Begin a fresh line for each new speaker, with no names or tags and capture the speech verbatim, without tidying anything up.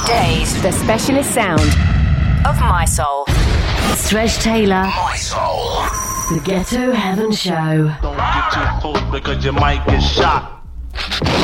Dazed, the specialist sound of My Soul.
Stretch Taylor.
My Soul.
The Ghetto Heaven Show.
Don't get too close because you might get shot.